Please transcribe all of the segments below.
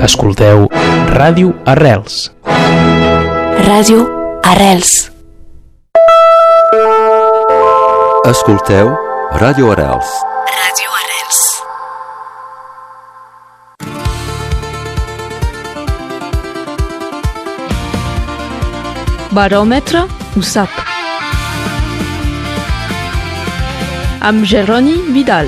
Escolteu Ràdio Arrels. Ràdio Arrels. Escolteu Ràdio Arrels. Ràdio Arrels. Baròmetre ho sap. Amb Jeroni Vidal.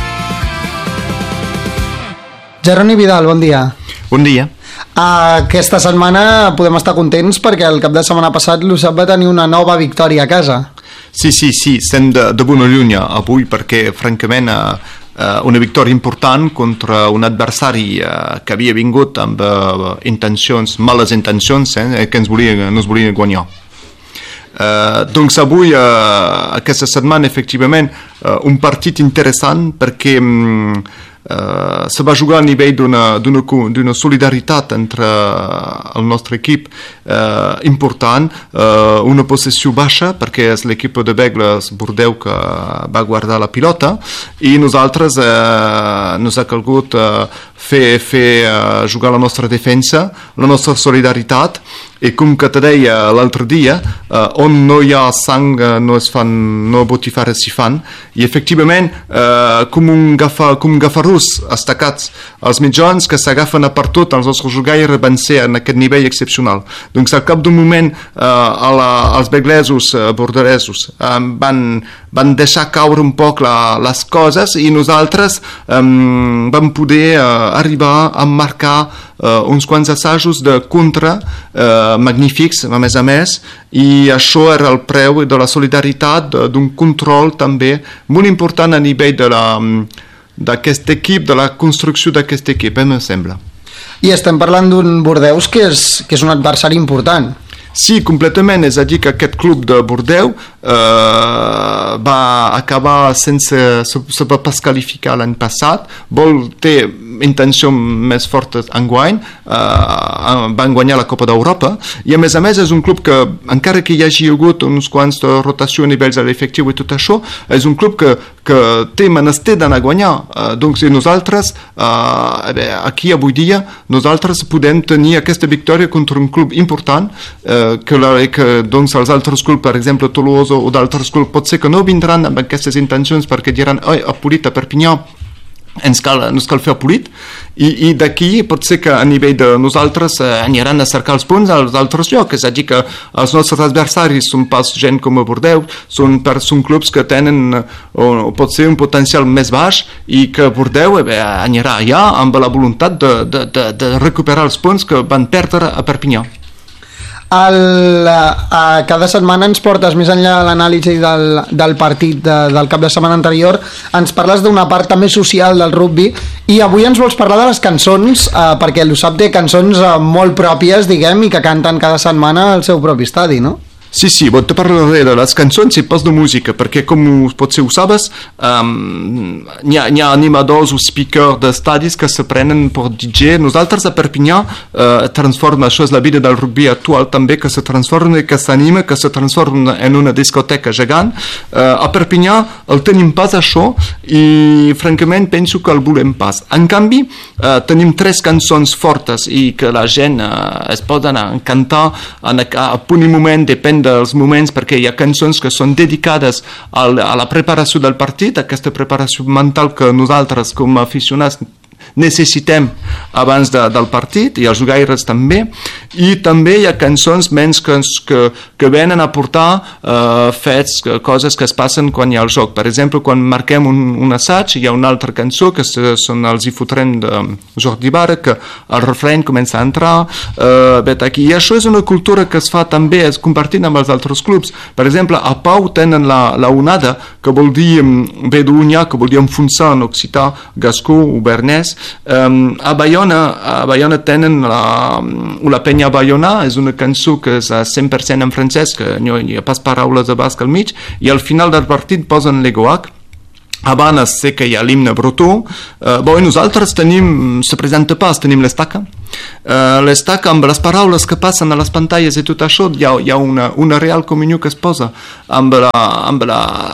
Jeroni Vidal, bon dia. Bon dia. Aquesta setmana podem estar contents perquè el cap de setmana passat l'USAP va tenir una nova victòria a casa. Sí, estem de bona llunya avui perquè, francament, una victòria important contra un adversari que havia vingut amb males intencions, que ens volia guanyar. Doncs avui, aquesta setmana, efectivament, un partit interessant perquè se va jugar a nivell d'una solidaritat entre el nostre equip important, una possessió baixa perquè és l'equip de Begles Bordeu que va guardar la pilota i nosaltres ens ha calgut fer jugar la nostra defensa, la nostra solidaritat, i com que te deia l'altre dia, on no hi ha sang no botifarres s'hi fan, i efectivament com un gafarús estacats els mitjans que s'agafen a per tot, els nostres jugaires van ser en aquest nivell excepcional. Doncs al cap d'un moment els beglesos borderesos van deixar caure un poc les coses i nosaltres vam poder arribar a marcar uns quants assajos de contra magnífics, a més, i això era el preu de la solidaritat, d'un control també molt important a nivell d'aquest equip, de la construcció d'aquest equip, em sembla. I estem parlant d'un Bordeus que és un adversari important. Sí, completament, és a dir que aquest club de Bordeu va acabar sense se va pas qualificar l'any passat, té intenció més forta enguany, van guanyar la Copa d'Europa i a més és un club que, encara que hi hagi hagut uns quants de rotació a nivells de l'efectiu i tot això, és un club que té menester d'anar a guanyar. Doncs nosaltres, aquí avui dia, nosaltres podem tenir aquesta victòria contra un club important que doncs els altres clubs, per exemple Tolosa o d'altres clubs, pot ser que no vindran amb aquestes intencions perquè diran a Polit, a Perpinyà ens cal fer Polit i d'aquí pot ser que a nivell de nosaltres aniran a cercar els punts als altres llocs, és a dir que els nostres adversaris són pas gent com a Bordeu, són clubs que tenen o pot ser un potencial més baix i que Bordeu anirà allà amb la voluntat de recuperar els punts que van perdre a Perpinyà. Cada setmana ens portes més enllà de l'anàlisi del partit del cap de setmana anterior, ens parles d'una part també social del rugbi i avui ens vols parlar de les cançons, perquè l'USAP té cançons molt pròpies, diguem, i que canten cada setmana al seu propi estadi, no? Sí, te parlaré de les cançons i pas de música, perquè com potser ho sabes, n'hi ha animadors o speakers d'estadis que se prenen per DJ. Nosaltres a Perpinyà això és la vida del rugby actual també, que se transforma i que s'anima, que se transforma en una discoteca gegant. A Perpinyà el tenim pas això i francament penso que el volem pas. En canvi, tenim 3 cançons fortes i que la gent es pot anar a cantar a punt i moment, depèn dels moments, perquè hi ha cançons que són dedicades a la preparació del partit, aquesta preparació mental que nosaltres com a aficionats necessitem abans del partit i els jugaires també, i també hi ha cançons menys que venen a portar fets, coses que es passen quan hi ha el joc. Per exemple, quan marquem un assaig hi ha una altra cançó que són els hi fotrem de Jordi Bara, que el refreny comença a entrar aquí, i això és una cultura que es fa també, es compartint amb els altres clubs. Per exemple, a Pau tenen la onada, que vol dir Bedunya, que vol dir enfonsar en occità, gascó o bernès. A Bayona tenen la Penya Bayona, és una cançó que és 100% en francès, que no hi ha pas paraules de basc al mig, i al final del partit posen l'Egoac. Abans sé que hi ha l'himne bretó. Nosaltres se presenta pas, tenim l'estaca. L'estaca amb les paraules que passen a les pantalles i tot això, hi ha una real comunió que es posa amb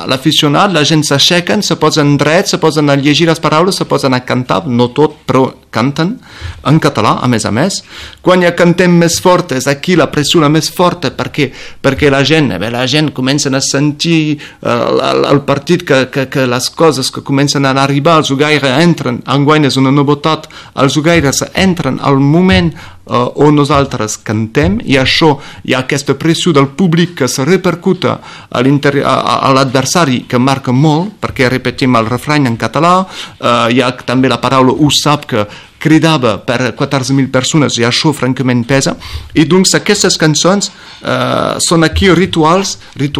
l'aficionat, la gent s'aixequen, se posen drets, se posen a llegir les paraules, se posen a cantar, no tot, però canten en català, a més. Quan ja cantem més fort, és aquí la pressió més forta, perquè la gent comença a sentir el partit que les coses que comencen a arribar, els jugaires entren, enguany és una novetat, els jugaires entren al moment on nosaltres cantem, i això hi ha aquesta pressió del públic que se repercuta a l'adversari, que marca molt, perquè repetim el refrany en català, hi ha també la paraula ho sap, que cridava per 14.000 persones, i això francament pesa, i doncs aquestes cançons són aquí rituals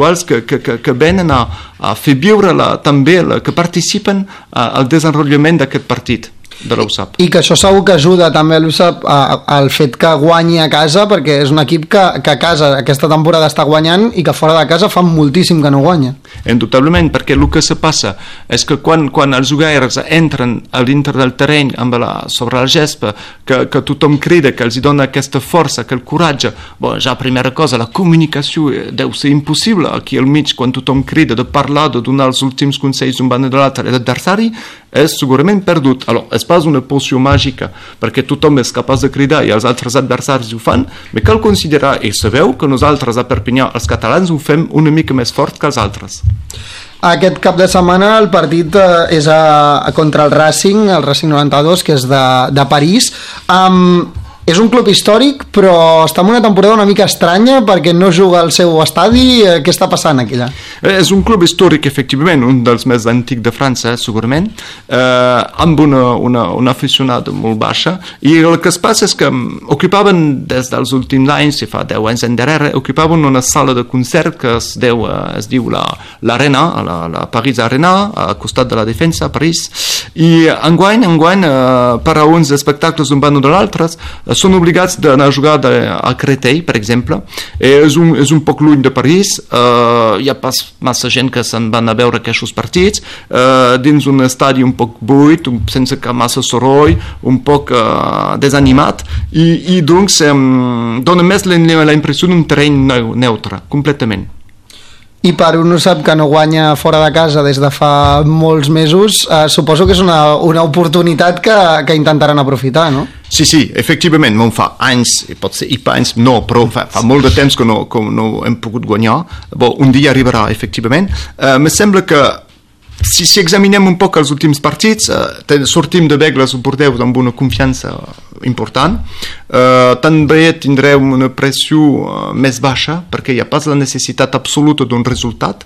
que venen a fer viure també, que participen al desenvolupament d'aquest partit de l'USAP. I que això segur que ajuda també a l'USAP al fet que guanyi a casa, perquè és un equip que a casa aquesta temporada està guanyant i que fora de casa fa moltíssim que no guanya. Indubtablement, perquè el que se passa és que quan els jugaires entren a dintre del terreny sobre la gespa, que tothom crida, que els dona aquesta força, aquest coratge, ja primera cosa, la comunicació deu ser impossible aquí al mig, quan tothom crida, de parlar, de donar els últims consells d'un banda de l'altre, l'adversari és segurament perdut. És pas una poció màgica, perquè tothom és capaç de cridar i els altres adversaris ho fan, però cal considerar, i sabeu que nosaltres a Perpinyà, els catalans, ho fem una mica més fort que els altres. Aquest cap de setmana el partit és contra el Racing 92, que és de París. És un club històric, però està en una temporada una mica estranya perquè no juga al seu estadi. Què està passant aquí allà? És un club històric, efectivament, un dels més antics de França, segurament, amb una aficionada molt baixa, i el que es passa és que ocupaven des dels últims anys, fa 10 anys endarrere, ocupaven una sala de concert que es diu l'Arena, la Paris Arena, al costat de la Defensa, a París, i enguany, per a uns espectacles d'un banda o de l'altre, són obligats d'anar a jugar a Créteil, per exemple. És un poc lluny de París, hi ha pas massa gent que se'n van a veure aquests partits, dins un estadi un poc buit, sense cap massa soroll, un poc desanimat, i doncs dona més la impressió d'un terreny neutre, completament. I per un sap que no guanya fora de casa des de fa molts mesos, suposo que és una oportunitat que intentaran aprofitar, no? Sí, efectivament, fa anys, pot ser fa anys, no, però fa molt de temps que no hem pogut guanyar. Un dia arribarà, efectivament. Me sembla que si examinem un poc els últims partits, sortim de Begles o Bordeus amb una confiança important. També tindrem una pressió més baixa, perquè hi ha pas la necessitat absoluta d'un resultat.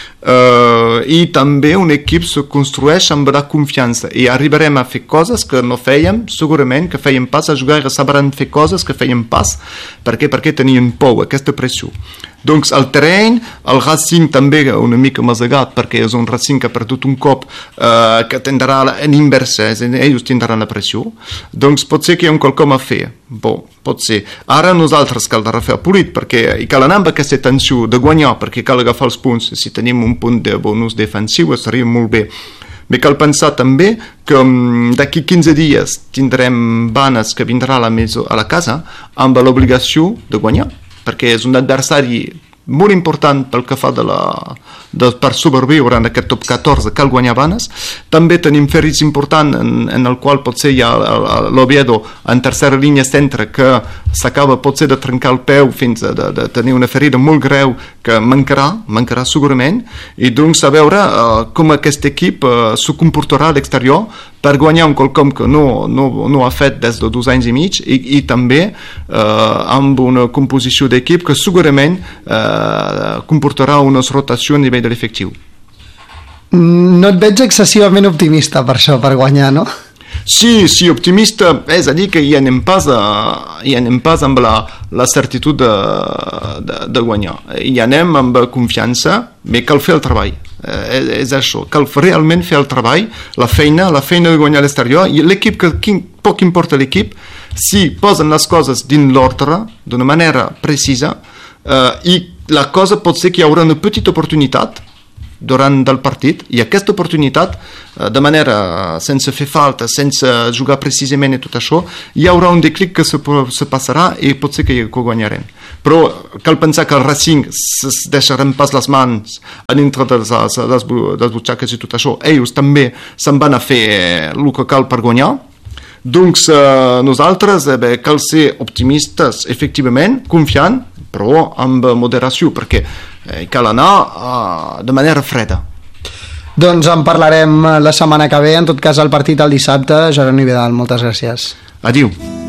I també un equip se construeix amb la confiança, i arribarem a fer coses que no fèiem, segurament que fèiem pas, els jugadors sabran fer coses que fèiem pas, perquè tenien por, aquesta pressió. Doncs el terreny, el Racing també una mica masegat, perquè és un Racing que ha perdut un cop, que tindrà en inversa, ells tindran la pressió. Doncs pot ser que hi ha un quelcom a fer. Pot ser. Ara nosaltres cal de refer polit, perquè cal anar amb aquesta tensió de guanyar, perquè cal agafar els punts. Si tenim un punt de bonus defensiu estaria molt bé. Però cal pensar també que d'aquí 15 dies tindrem Banes que vindrà a la casa amb l'obligació de guanyar, perquè és un adversari molt important pel que fa per sobreviure en aquest top 14, cal guanyar Banes. També tenim ferits importants en el qual potser hi ha l'Oviedo en tercera línia centre, que s'acaba potser de trencar el peu fins a de tenir una ferida molt greu que mancarà segurament, i doncs a veure com aquest equip s'ho comportarà a l'exterior per guanyar un quelcom que no ha fet des de 2 anys i mig, i també amb una composició d'equip que segurament comportarà unes rotacions a nivell de l'efectiu. No et veig excessivament optimista per això, per guanyar, no? Sí, optimista, és a dir que hi anem pas amb la certitud de guanyar. Hi anem amb confiança, però cal fer el treball. És això, cal realment fer el treball, la feina de guanyar a l'exterior, i l'equip, que poc importa l'equip, si posen les coses dins l'ordre, d'una manera precisa, i la cosa pot ser que hi haurà una petita oportunitat durant el partit, i aquesta oportunitat, de manera sense fer falta, sense jugar precisament i tot això, hi haurà un declic que se passarà i pot ser que guanyarem. Però cal pensar que el Racing es deixarem pas les mans a dintre de les butxaques i tot això. Ells també se'n van a fer el que cal per guanyar. doncs nosaltres cal ser optimistes efectivament, confiant, però amb moderació, perquè cal anar de manera freda. Doncs en parlarem la setmana que ve, en tot cas el partit el dissabte. Jeroni Vidal, moltes gràcies. Adiu.